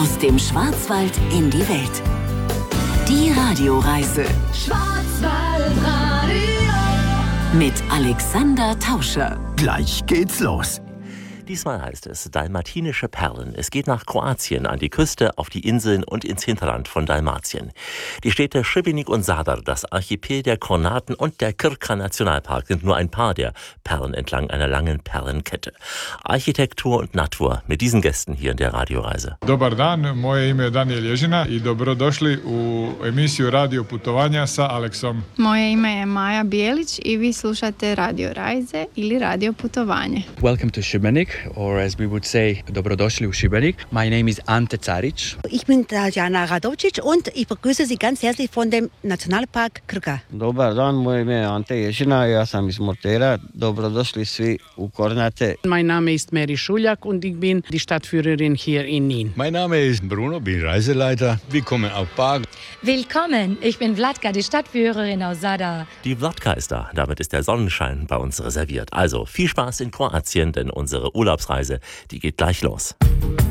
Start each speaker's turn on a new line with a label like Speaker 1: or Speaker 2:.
Speaker 1: Aus dem Schwarzwald in die Welt. Die Radioreise. Schwarzwaldradio. Mit Alexander Tauscher.
Speaker 2: Gleich geht's los.
Speaker 3: Diesmal heißt es Dalmatinische Perlen. Es geht nach Kroatien, an die Küste, auf die Inseln und ins Hinterland von Dalmatien. Die Städte Šibenik und Zadar, das Archipel der Kornaten und der Krka-Nationalpark sind nur ein paar der Perlen entlang einer langen Perlenkette. Architektur und Natur mit diesen Gästen hier in der Radioreise.
Speaker 4: Dobar dan, moje ime je Daniel Ježina i dobrodošli u emisiju Radio putovanja sa Aleksom.
Speaker 5: Moje ime je Maja Bijelić i vi slušate Radio Reise ili Radio putovanje.
Speaker 6: Welcome to Šibenik, or as we would say, dobrodošli u Šibenik. My name is Ante Caric.
Speaker 7: Ich bin Tatjana Radovčić und ich begrüße Sie ganz herzlich von dem Nationalpark Krka.
Speaker 8: Dobar dan, moje ime je Ante Ježina, ja sam iz Murtera. Dobrodošli svi u Kornate.
Speaker 9: Mein Name ist Mary Schuljak und ich bin die Stadtführerin hier in Nien.
Speaker 10: Mein Name ist Bruno, bin Reiseleiter. Willkommen auf Park.
Speaker 11: Willkommen, ich bin Vlatka, die Stadtführerin aus Zadar.
Speaker 3: Die Vlatka ist da, damit ist der Sonnenschein bei uns reserviert. Also viel Spaß in Kroatien, denn unsere Urlaubsreise, die geht gleich los.